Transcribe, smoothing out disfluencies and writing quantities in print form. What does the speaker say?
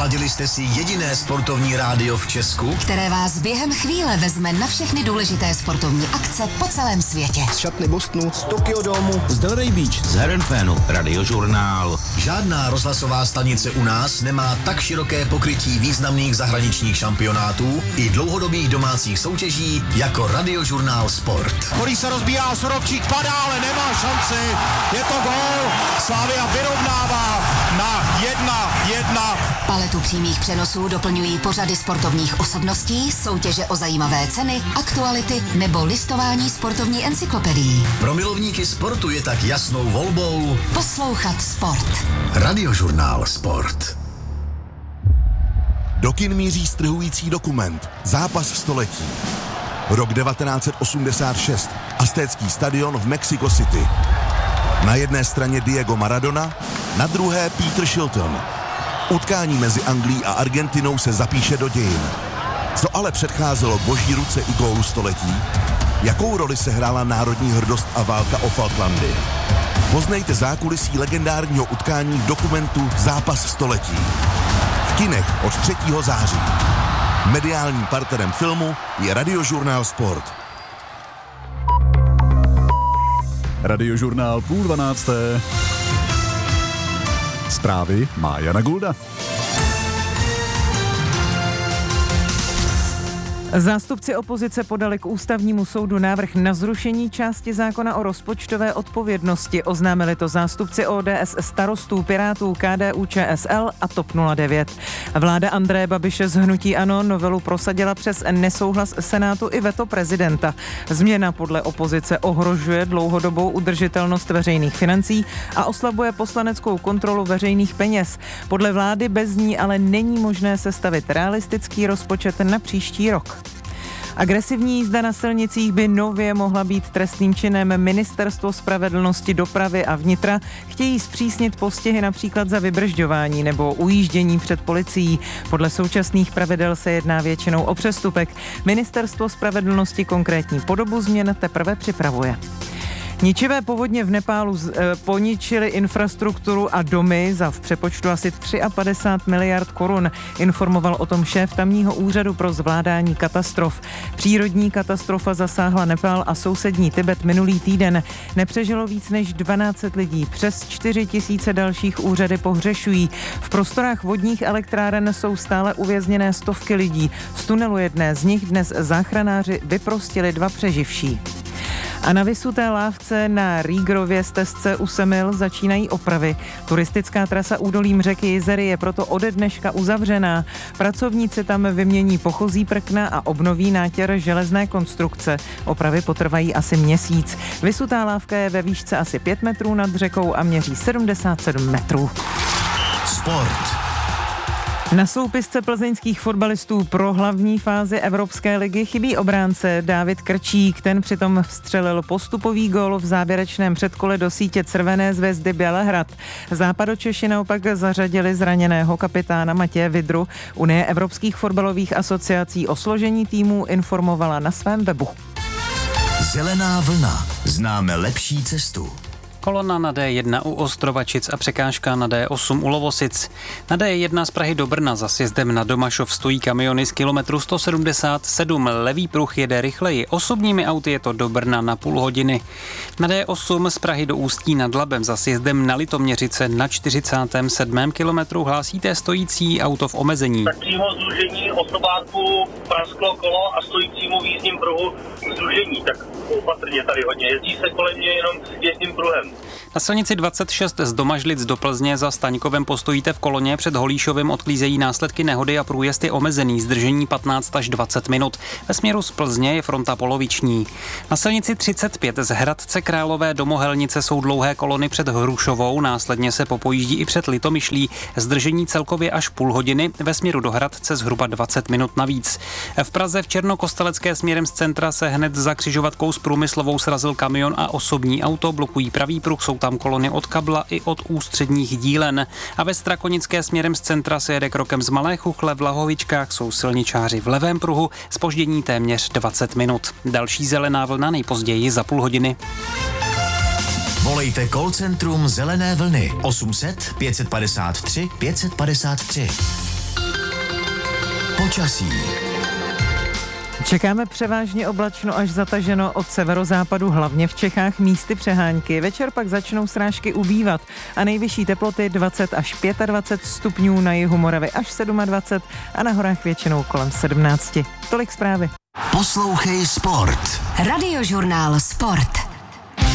Naladili jste si jediné sportovní rádio v Česku, které vás během chvíle vezme na všechny důležité sportovní akce po celém světě. Z šatny Bostonu, z Tokyo Domu, z Delray Beach, z Herrenfénu, Radiožurnál. Žádná rozhlasová stanice u nás nemá tak široké pokrytí významných zahraničních šampionátů i dlouhodobých domácích soutěží jako Radiožurnál Sport. Kolí se rozbíhá, Sorobčík padá, ale nemá šanci. Je to gól. Slavia vyrovnává na 1-1. Paletu přímých přenosů doplňují pořady sportovních osobností, soutěže o zajímavé ceny, aktuality nebo listování sportovní encyklopedií. Pro milovníky sportu je tak jasnou volbou poslouchat sport. Radiožurnál Sport. Do kin míří strhující dokument Zápas století. Rok 1986. Aztécký stadion v Mexico City. Na jedné straně Diego Maradona, na druhé Peter Shilton. Utkání mezi Anglií a Argentinou se zapíše do dějin. Co ale předcházelo boží ruce i gólu století? Jakou roli se hrála národní hrdost a válka o Falklandy? Poznejte zákulisí legendárního utkání v dokumentu Zápas století. V kinech od 3. září. Mediálním partnerem filmu je Radiožurnál Sport. Radiožurnál 11:30. Zprávy má Jana Gulda. Zástupci opozice podali k ústavnímu soudu návrh na zrušení části zákona o rozpočtové odpovědnosti. Oznámili to zástupci ODS, Starostů, Pirátů, KDU, ČSL a TOP 09. Vláda Andreje Babiše z hnutí ANO novelu prosadila přes nesouhlas Senátu i veto prezidenta. Změna podle opozice ohrožuje dlouhodobou udržitelnost veřejných financí a oslabuje poslaneckou kontrolu veřejných peněz. Podle vlády bez ní ale není možné sestavit realistický rozpočet na příští rok. Agresivní jízda na silnicích by nově mohla být trestným činem. Ministerstvo spravedlnosti, dopravy a vnitra chtějí zpřísnit postihy například za vybržďování nebo ujíždění před policií. Podle současných pravidel se jedná většinou o přestupek. Ministerstvo spravedlnosti konkrétní podobu změn teprve připravuje. Ničivé povodně v Nepálu poničily infrastrukturu a domy za v přepočtu asi 53 miliard korun. Informoval o tom šéf tamního úřadu pro zvládání katastrof. Přírodní katastrofa zasáhla Nepál a sousední Tibet minulý týden. Nepřežilo víc než 1200 lidí. Přes 4 000 dalších úřady pohřešují. V prostorách vodních elektráren jsou stále uvězněné stovky lidí. Z tunelu jedné z nich dnes záchranáři vyprostili 2 přeživší. A na vysuté lávce na Rýgrově stezce u Semil začínají opravy. Turistická trasa údolím řeky Jizery je proto ode dneška uzavřená. Pracovníci tam vymění pochozí prkna a obnoví nátěr železné konstrukce. Opravy potrvají asi měsíc. Vysutá lávka je ve výšce asi 5 metrů nad řekou a měří 77 metrů. Sport. Na soupisce plzeňských fotbalistů pro hlavní fázi Evropské ligy chybí obránce Dávid Krčík. Ten přitom vstřelil postupový gól v závěrečném předkole do sítě Červené Zvezdy Bělehrad. Západočeši naopak zařadili zraněného kapitána Matěje Vidru. Unie evropských fotbalových asociací o složení týmů informovala na svém webu. Zelená vlna. Známe lepší cestu. Kolona na D1 u Ostrovačic a překážka na D8 u Lovosic. Na D1 z Prahy do Brna za sjezdem na Domašov stojí kamiony z kilometru 177. Levý pruh jede rychleji. Osobními auty je to do Brna na půl hodiny. Na D8 z Prahy do Ústí nad Labem za sjezdem na Litoměřice na 47. kilometru hlásíte stojící auto v omezení. Tak přímo zúžení osobáku prasklo kolo a stojícímu v jízdním pruhu zúžení. Tak opatrně tady hodně. Jezdí se kolem mě jenom jízdním pruhem. Na silnici 26 z Domažlic do Plzně za Staňkovem postojíte v koloně, před Holíšovem odklízejí následky nehody a průjezd je omezený, zdržení 15 až 20 minut. Ve směru z Plzně je fronta poloviční. Na silnici 35 z Hradce Králové do Mohelnice jsou dlouhé kolony před Hrušovou, následně se popojíždí i před Litomyšlí, zdržení celkově až půl hodiny, ve směru do Hradce zhruba 20 minut navíc. V Praze v Černokostelecké směrem z centra se hned za křižovatkou s Průmyslovou srazil kamion a osobní auto, blokují pravý pruh, jsou tam kolony od Kabla i od ústředních dílen. A ve Strakonické směrem z centra se jede krokem z Malé Chuchle, v Lahovičkách jsou silničáři v levém pruhu, zpoždění téměř 20 minut. Další zelená vlna nejpozději za půl hodiny. Volejte call centrum Zelené vlny 800 553 553. Počasí. Čekáme převážně oblačno až zataženo od severozápadu, hlavně v Čechách místy přehánky. Večer pak začnou srážky ubývat a nejvyšší teploty 20 až 25 stupňů, na jihu Moravy až 27 a na horách většinou kolem 17. Tolik zprávy. Poslouchej Sport. Radiožurnál Sport.